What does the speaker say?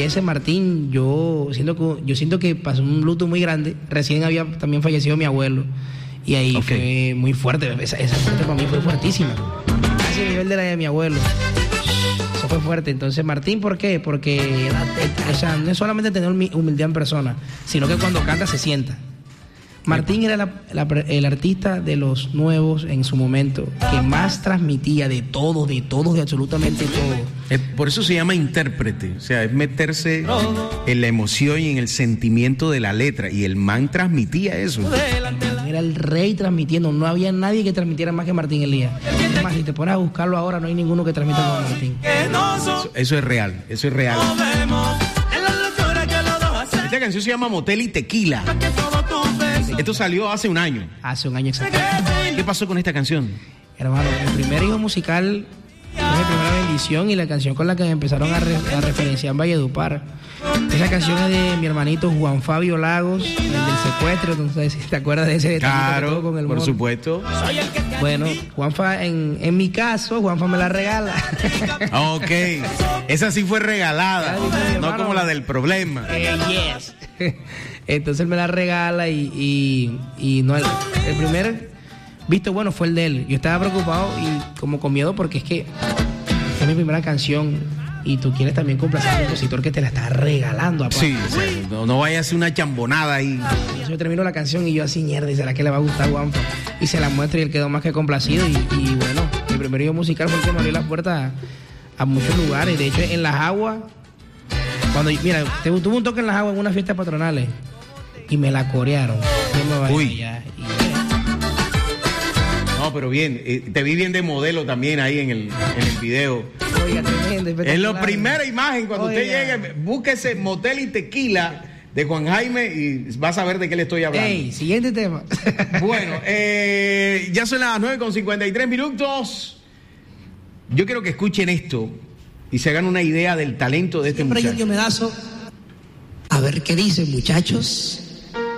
fallece Martín, yo siento que pasó un luto muy grande. Recién había también fallecido mi abuelo. Y ahí fue muy fuerte. Esa muerte para mí fue fuertísima. Casi el nivel de la de mi abuelo. Eso fue fuerte. Entonces, Martín, ¿por qué? Porque no es solamente tener humildad en persona, sino que cuando canta se sienta. Martín era el artista de los nuevos en su momento que más transmitía de todos, de absolutamente todo. Por eso se llama intérprete, o sea, es meterse en la emoción y en el sentimiento de la letra, y el man transmitía eso. Era el rey transmitiendo, no había nadie que transmitiera más que Martín Elías. Además, si te pones a buscarlo ahora, no hay ninguno que transmita como Martín. Eso es real, eso es real. Esta canción se llama Motel y Tequila. Esto salió hace un año. Hace un año exactamente. ¿Qué pasó con esta canción? Hermano, el primer hijo musical fue mi primera bendición y la canción con la que me empezaron a referenciar en Valledupar. Esa canción es de mi hermanito Juan Fabio Lagos, el del secuestro, entonces, ¿te acuerdas de ese? Claro, con el por supuesto. Bueno, Juanfa, en mi caso, Juanfa me la regala. Ok, esa sí fue regalada, no como la del problema. Yes. Entonces él me la regala y no, el primer visto bueno fue el de él. Yo estaba preocupado y como con miedo porque es mi primera canción y tú quieres también complacer al compositor que te la está regalando. Aparte. Sí, no vaya a ser una chambonada ahí. Yo termino la canción y yo así, mierda, ¿y será que le va a gustar a Juanfa? Y se la muestro y él quedó más que complacido y bueno, mi primer video musical fue el que me abrió las puertas a muchos lugares. De hecho, en Las Aguas, tuve un toque en Las Aguas en unas fiestas patronales y me la corearon. No, pero bien, te vi bien de modelo también ahí en el video. Oiga, tremendo, en la primera imagen, cuando usted llegue, búsquese Motel y Tequila de Juan Jaime y vas a ver de qué le estoy hablando. Siguiente tema. Bueno, ya son las 9:53. Yo quiero que escuchen esto y se hagan una idea del talento de este muchacho. Siempre hay un diomedazo. A ver qué dicen, muchachos.